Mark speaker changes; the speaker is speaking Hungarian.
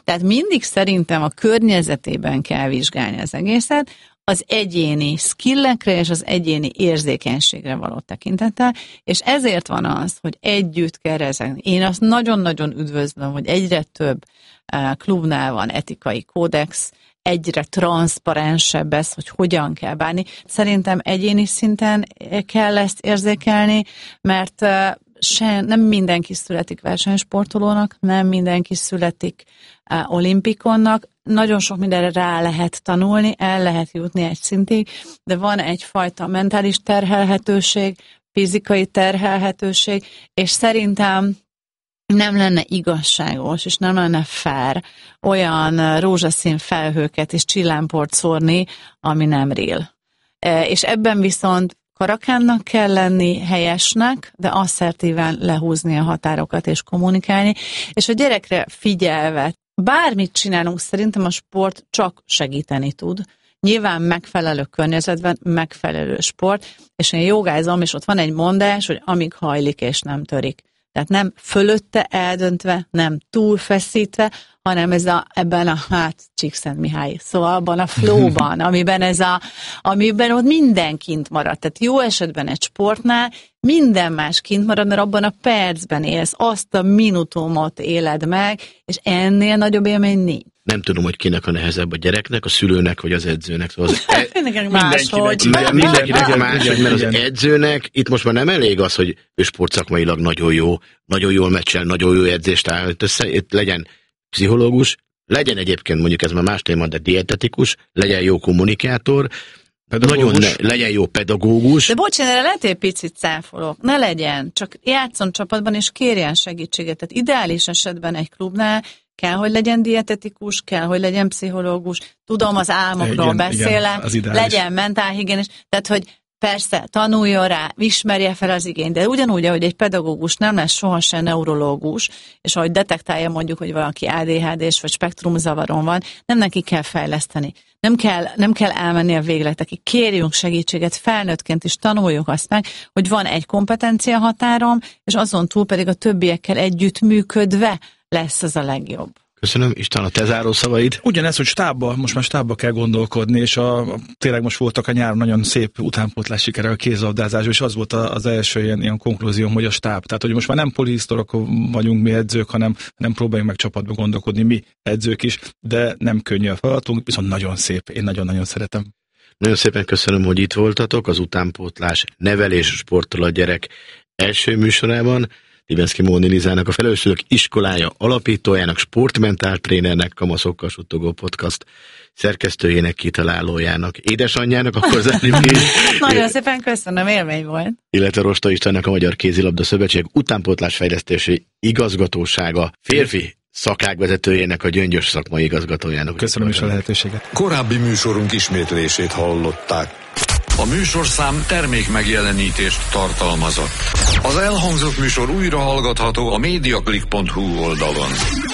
Speaker 1: Tehát mindig szerintem a környezetében kell vizsgálni az egészet, az egyéni skillekre és az egyéni érzékenységre való tekintettel, és ezért van az, hogy együtt kell rezegni. Én azt nagyon-nagyon üdvözlöm, hogy egyre több klubnál van etikai kódex, egyre transzparensebb ez, hogy hogyan kell bánni. Szerintem egyéni szinten kell ezt érzékelni, mert nem mindenki születik versenysportolónak, nem mindenki születik olimpikonnak, nagyon sok mindenre rá lehet tanulni, el lehet jutni egy szintig, de van egyfajta mentális terhelhetőség, fizikai terhelhetőség, és szerintem nem lenne igazságos, és nem lenne fair olyan rózsaszín felhőket és csillámport szórni, ami nem real. És ebben viszont karakánnak kell lenni, helyesnek, de asszertíven lehúzni a határokat és kommunikálni, és a gyerekre figyelve, bármit csinálunk, szerintem a sport csak segíteni tud. Nyilván megfelelő környezetben, megfelelő sport, és én jogázom, és ott van egy mondás, hogy amíg hajlik és nem törik. Tehát nem fölötte eldöntve, nem túlfeszítve, hanem ebben a Csíkszentmihály, szóval abban a flowban, amiben ott minden kint marad. Tehát jó esetben egy sportnál minden más kint marad, mert abban a percben élsz, azt a minutumot éled meg, és ennél nagyobb élmény nincs.
Speaker 2: Nem tudom, hogy kinek a nehezebb, a gyereknek, a szülőnek, vagy az edzőnek. Szóval
Speaker 1: mindenkinek máshogy.
Speaker 2: Mindenkinek máshogy, mert az edzőnek itt most már nem elég az, hogy ő sportszakmailag nagyon jó, nagyon jól meccsel, nagyon jó edzést állít össze, itt legyen pszichológus, legyen egyébként mondjuk ez már más téma, de dietetikus, legyen jó kommunikátor, legyen jó pedagógus.
Speaker 1: De bocs, én erre lehet egy picit cáfolok. Ne legyen, csak játszon csapatban, és kérjen segítséget. Tehát ideális esetben egy klubnál kell, hogy legyen dietetikus, kell, hogy legyen pszichológus, tudom, az álmokról beszélek, legyen mentálhigiénés, tehát, hogy persze, tanuljon rá, ismerje fel az igényt, de ugyanúgy, ahogy egy pedagógus nem lesz sohasem neurológus, és ahogy detektálja mondjuk, hogy valaki ADHD-s vagy spektrumzavaron van, nem neki kell fejleszteni. Nem kell elmenni a végletekig. Kérjünk segítséget, felnőttként is tanuljuk azt meg, hogy van egy kompetencia határom, és azon túl pedig a többiekkel együttműködve lesz az a legjobb.
Speaker 2: Köszönöm. István, a te záró szavaid?
Speaker 3: Ugyanez, hogy most már stábba kell gondolkodni, és tényleg most voltak a nyáron nagyon szép utánpótlás sikere a kézlabdázásban, és az volt az első ilyen konklúzióm, hogy a stáb. Tehát, hogy most már nem polihisztorok vagyunk mi edzők, hanem próbáljunk meg csapatba gondolkodni mi edzők is, de nem könnyű a feladatunk, viszont nagyon szép. Én nagyon-nagyon szeretem.
Speaker 2: Nagyon szépen köszönöm, hogy itt voltatok az utánpótlás nevelés sporttól a gyerek első műsorában. Tibenszky Móni Lizának, a Felelősségek Iskolája alapítójának, sportmentáltrénernek, Kamaszokkal suttogó podcast szerkesztőjének, kitalálójának, édesanyjának, akkor zárném ki.
Speaker 1: Nagyon szépen köszönöm, élmény volt.
Speaker 2: Illetve Rosta Istvánnak, a Magyar Kézilabda Szövetség utánpótlásfejlesztési igazgatósága férfi szakágvezetőjének, a Gyöngyös szakmai igazgatójának.
Speaker 3: Köszönöm is a lehetőséget.
Speaker 4: Korábbi műsorunk ismétlését hallották. A műsorszám termék megjelenítést tartalmazott. Az elhangzott műsor újra hallgatható a mediaclick.hu oldalon.